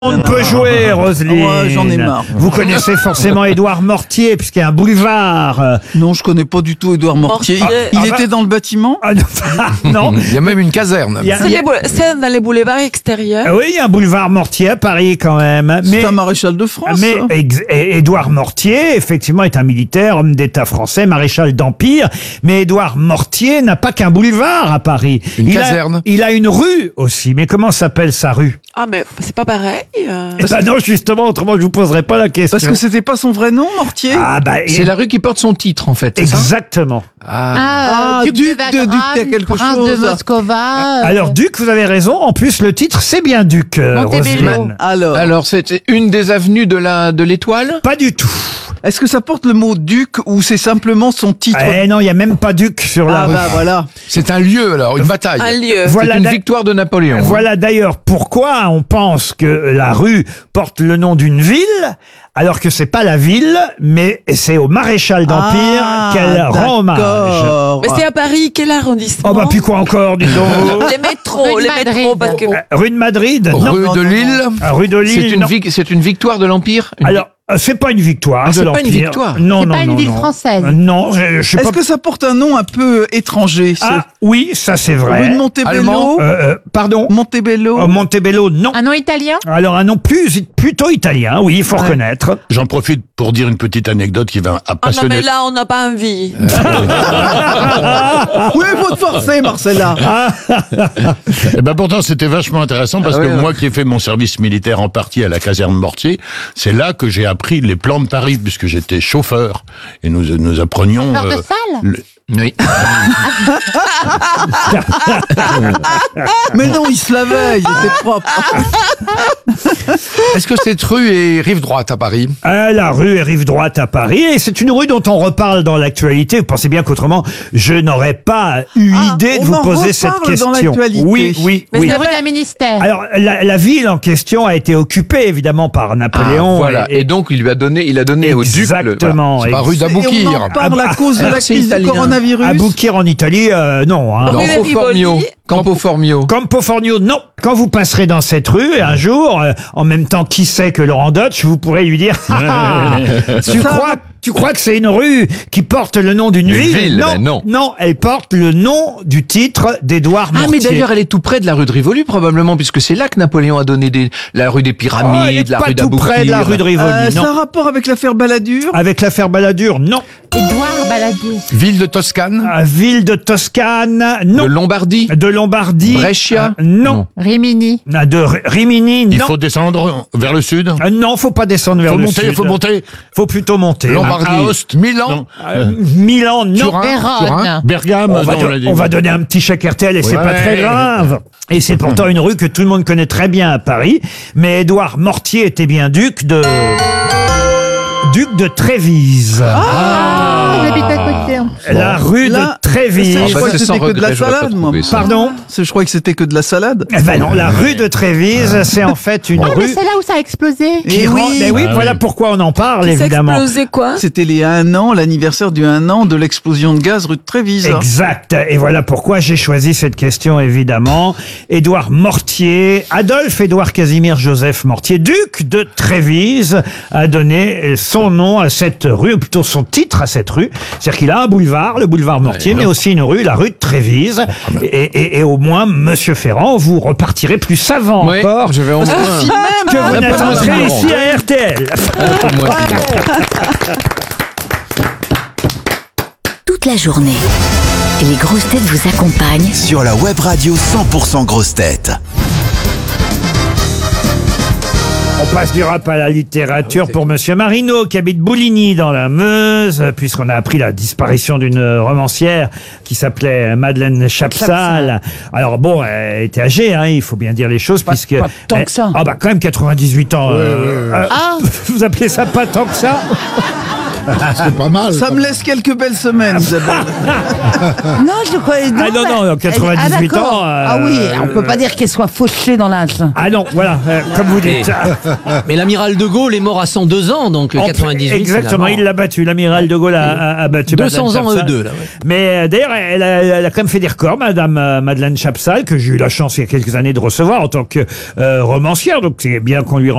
On peut jouer, Roselyne. Ouais, j'en ai marre. Vous connaissez forcément Édouard Mortier, puisqu'il y a un boulevard. Non, je connais pas du tout Édouard Mortier. Il était dans le bâtiment. Ah, non. Il y a même une caserne. Il y a- C'est dans les boulevards extérieurs. Oui, il y a un boulevard Mortier à Paris quand même. C'est un maréchal de France. Mais ça. Édouard Mortier, effectivement, est un militaire, homme d'État français, maréchal d'Empire. Mais Édouard Mortier n'a pas qu'un boulevard à Paris. Une caserne. Il a une rue aussi. Mais comment s'appelle sa rue? Ah, mais c'est pas pareil. Eh ben non, justement, autrement je vous poserai pas la question. Parce que c'était pas son vrai nom, Mortier. Ah bah, C'est la rue qui porte son titre, en fait. c'est ça exactement. Duc de quelque Prince chose. de Moscova. Alors Duc, vous avez raison. En plus, le titre c'est bien Duc. Montebello. Roselyne. Alors, c'est une des avenues de l'Étoile. Pas du tout. Est-ce que ça porte le mot duc ou c'est simplement son titre? Eh non, il y a même pas Duc sur la Ah rue. bah voilà. C'est un lieu, alors, une bataille. Un lieu. Voilà, C'est une d'a- victoire de Napoléon. Voilà d'ailleurs pourquoi on pense que la rue porte le nom d'une ville, alors que c'est pas la ville, mais c'est au maréchal d'Empire qu'elle rend hommage. d'accord. Mais c'est à Paris, quel arrondissement? Oh bah puis quoi encore, dis donc. Les métros, Rue de les métros, Madrid. parce que... Rue de Madrid, non. Rue de Lille. Rue de Lille, non. C'est une victoire de l'Empire. Alors, c'est pas une victoire de c'est pas l'Empire. une victoire. Non, C'est non, pas une non, ville non. française. Non, je sais Est-ce pas. que ça porte un nom un peu étranger? Ah oui, ça c'est vrai. Rue de Montebello. Allemand. Pardon. Montebello. Montebello, non. Un nom italien? Alors un nom plutôt italien, oui, il faut reconnaître. J'en profite pour dire une petite anecdote qui va Ah non, passionner. mais là, on n'a pas envie. Oui, faut te forcer, Marcella. Eh ben pourtant c'était vachement intéressant parce Ah que ouais, moi qui ai fait mon service militaire en partie à la caserne Mortier, c'est là que j'ai appris les plans de Paris puisque j'étais chauffeur et nous apprenions. Fleur de salle? Oui. Mais non, il se lavait, il était propre. Est-ce que cette rue est rive droite à Paris? La rue est rive droite à Paris et c'est une rue dont on reparle dans l'actualité. Vous pensez bien qu'autrement, je n'aurais pas eu idée de on vous en poser cette reparle dans question. l'actualité. Oui, oui, Mais oui. La rue d'un ministère. Alors, la ville en question a été occupée évidemment par Napoléon. Voilà. Et donc, il a donné au duc. Exactement. Voilà. C'est pas rue Et on d'Aboukir. en parle à cause de la Alors, c'est crise du italien. coronavirus. Aboukir en Italie, non. Hein. Rue des Campo Formio. Rivoli. Campo Formio. Campo Formio, non. Quand vous passerez dans cette rue, un jour, en même temps, qui sait que Laurent Dutch, vous pourrez lui dire tu crois que c'est une rue qui porte le nom d'une ville? ville, ben non. Non, elle porte le nom du titre d'Édouard Ah, Mortier. mais d'ailleurs, elle est tout près de la rue de Rivoli, probablement, puisque c'est là que Napoléon a donné la rue des elle Pyramides, est la pas rue tout près de la rue de Rivoli, C'est un non. rapport avec l'affaire Balladur? Avec l'affaire Balladur, non. Édouard Balladur. Ville de Toscane. Ville de Toscane, non. De Lombardie. De Lombardie. Brescia. Non. Rimini. De Rimini, non. Il faut descendre vers le sud. Non, faut pas descendre vers Faut le monter, sud. faut monter. Faut plutôt monter. Lombardie. Aoste. Milan. Milan, non. Turin. Vérone. Bergame. On va, non, on l'a dit. on va donner un petit chèque RTL et c'est Ouais. pas très grave. Et c'est pourtant une rue que tout le monde connaît très bien à Paris. Mais Édouard Mortier était bien duc de Trévise. J'habite à côté. La rue Là, de Trévise. ça, je bah, crois que c'est sans c'était que de la regret, j'aurais pas salade, moi. trouvé ça. Pardon? Je crois que c'était que de la salade. Eh ben non, la rue de Trévise, c'est en fait une Oh, mais rue c'est là où ça a explosé. qui Eh rend... oui. Mais oui, Ah voilà oui. pourquoi on en parle, Ça évidemment. explosait quoi? C'était les 1 an, l'anniversaire du 1 an de l'explosion de gaz rue de Trévise. Exact. Et voilà pourquoi j'ai choisi cette question, évidemment. Édouard Mortier, Adolphe Édouard Casimir Joseph Mortier, duc de Trévise, a donné son nom à cette rue, ou plutôt son titre à cette rue. C'est-à-dire qu'il a un boulevard, le boulevard Mortier, mais aussi une rue, la rue de Trévise. Et au moins, Monsieur Ferrand, vous repartirez plus savant Oui, encore je vais en que vous n'attendrez ici à RTL. Toute la journée, les grosses têtes vous accompagnent Sur la web radio 100% grosses têtes. On passe du rap à la littérature pour Monsieur Marino, qui habite Bouligny dans la Meuse, puisqu'on a appris la disparition d'une romancière qui s'appelait Madeleine Chapsal. Alors bon, elle était âgée, hein, il faut bien dire les choses, puisque... pas tant que ça. Ah bah quand même 98 ans. Vous appelez ça pas tant que ça? C'est pas mal. Ça me laisse quelques belles semaines, Isabelle. Non, je croyais. Ah non, non, 98 d'accord. ans, Ah oui, on peut pas dire qu'elle soit fauchée dans l'âge. Ah non, voilà, comme vous dites. Mais l'amiral de Gaulle est mort à 102 ans, donc 98. Exactement, il l'a battu. L'amiral de Gaulle a battu 200 Madeleine ans Chapsal. eux deux, là. Ouais. Mais d'ailleurs, elle a quand même fait des records, Madame Madeleine Chapsal, que j'ai eu la chance il y a quelques années de recevoir en tant que romancière. Donc c'est bien qu'on lui rende